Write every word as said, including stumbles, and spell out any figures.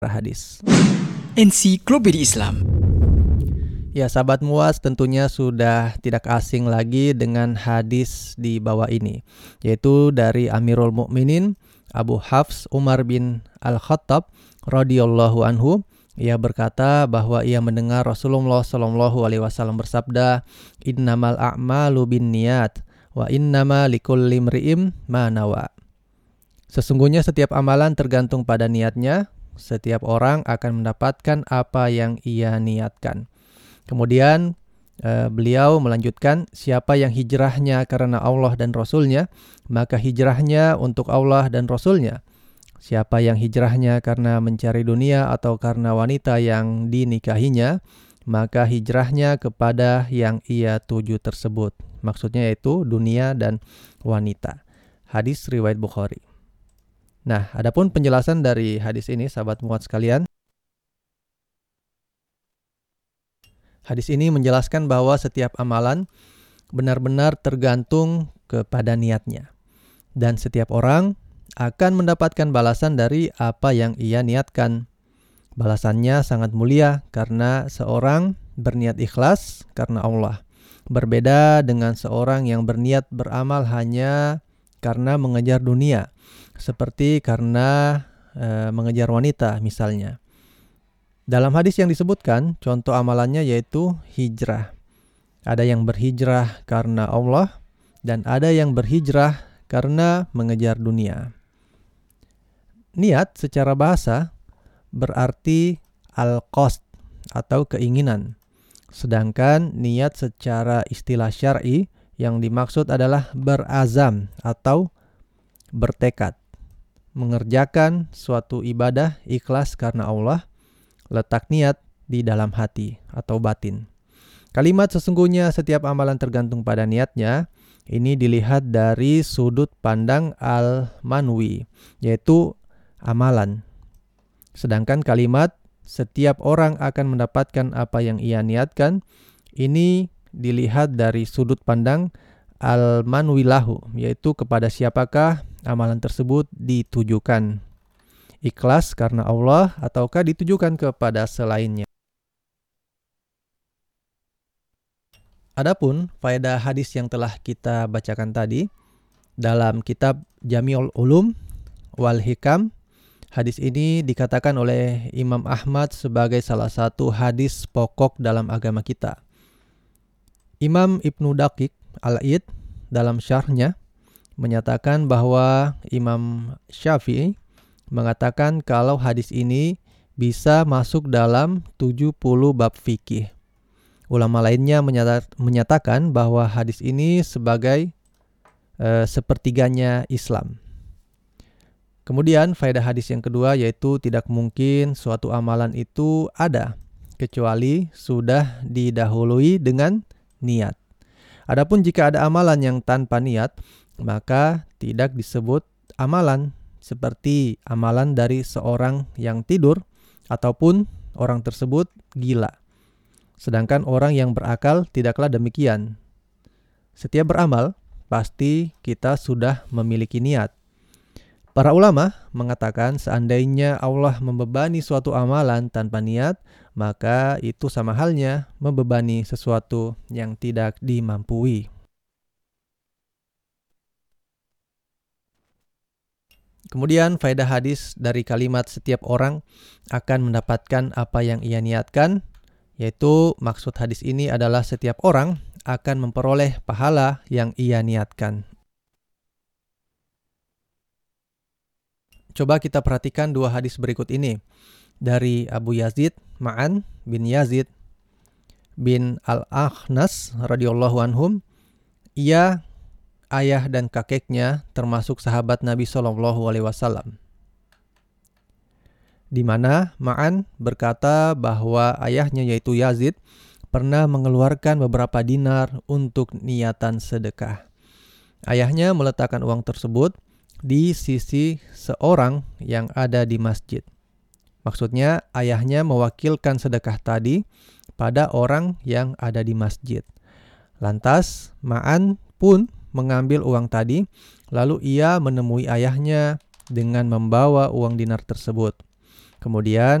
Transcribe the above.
hadis. Ensiklopedia Islam. Ya, sahabat Muas tentunya sudah tidak asing lagi dengan hadis di bawah ini, yaitu dari Amirul Mukminin Abu Hafs Umar bin Al-Khattab radhiyallahu anhu. Ia berkata bahwa ia mendengar Rasulullah shallallahu alaihi wasallam bersabda, "Innamal a'malu binniyat wa innama likulli imri'in ma nawa." Sesungguhnya setiap amalan tergantung pada niatnya. Setiap orang akan mendapatkan apa yang ia niatkan. Kemudian eh, beliau melanjutkan, siapa yang hijrahnya karena Allah dan Rasulnya, maka hijrahnya untuk Allah dan Rasulnya. Siapa yang hijrahnya karena mencari dunia atau karena wanita yang dinikahinya, maka hijrahnya kepada yang ia tuju tersebut. Maksudnya yaitu dunia dan wanita. Hadis riwayat Bukhari. Nah, adapun penjelasan dari hadis ini, sahabat muat sekalian. Hadis ini menjelaskan bahwa setiap amalan benar-benar tergantung kepada niatnya. Dan setiap orang akan mendapatkan balasan dari apa yang ia niatkan. Balasannya sangat mulia karena seorang berniat ikhlas karena Allah. Berbeda dengan seorang yang berniat beramal hanya karena mengejar dunia, seperti karena e, mengejar wanita misalnya. Dalam hadis yang disebutkan, contoh amalannya yaitu hijrah. Ada yang berhijrah karena Allah dan ada yang berhijrah karena mengejar dunia. Niat secara bahasa berarti al-qasd atau keinginan. Sedangkan niat secara istilah syar'i yang dimaksud adalah berazam atau bertekad. Mengerjakan suatu ibadah ikhlas karena Allah, letak niat di dalam hati atau batin. Kalimat sesungguhnya setiap amalan tergantung pada niatnya, ini dilihat dari sudut pandang al-manwi, yaitu amalan. Sedangkan kalimat setiap orang akan mendapatkan apa yang ia niatkan, ini dilihat dari sudut pandang al-manwi lahu, yaitu kepada siapakah amalan tersebut ditujukan. Ikhlas karena Allah ataukah ditujukan kepada selainnya. Adapun faedah hadis yang telah kita bacakan tadi dalam kitab Jami'ul Ulum wal Hikam, hadis ini dikatakan oleh Imam Ahmad sebagai salah satu hadis pokok dalam agama kita. Imam Ibnu Daqiq Al-Id dalam syarhnya menyatakan bahwa Imam Syafi'i mengatakan kalau hadis ini bisa masuk dalam tujuh puluh bab fikih. Ulama lainnya menyatakan bahwa hadis ini sebagai e, sepertiganya Islam. Kemudian faedah hadis yang kedua yaitu tidak mungkin suatu amalan itu ada kecuali sudah didahului dengan niat. Adapun jika ada amalan yang tanpa niat, maka tidak disebut amalan, seperti amalan dari seorang yang tidur ataupun orang tersebut gila. Sedangkan orang yang berakal tidaklah demikian. Setiap beramal pasti kita sudah memiliki niat. Para ulama mengatakan seandainya Allah membebani suatu amalan tanpa niat, maka itu sama halnya membebani sesuatu yang tidak dimampui. Kemudian faedah hadis dari kalimat setiap orang akan mendapatkan apa yang ia niatkan, yaitu maksud hadis ini adalah setiap orang akan memperoleh pahala yang ia niatkan. Coba kita perhatikan dua hadis berikut ini. Dari Abu Yazid Ma'an bin Yazid bin Al-Akhnas radhiyallahu anhum, ia, ayah dan kakeknya termasuk sahabat Nabi shallallahu alaihi wasallam. Di mana Ma'an berkata bahwa ayahnya yaitu Yazid pernah mengeluarkan beberapa dinar untuk niatan sedekah. Ayahnya meletakkan uang tersebut di sisi seorang yang ada di masjid. Maksudnya ayahnya mewakilkan sedekah tadi pada orang yang ada di masjid. Lantas Ma'an pun mengambil uang tadi, lalu ia menemui ayahnya dengan membawa uang dinar tersebut. Kemudian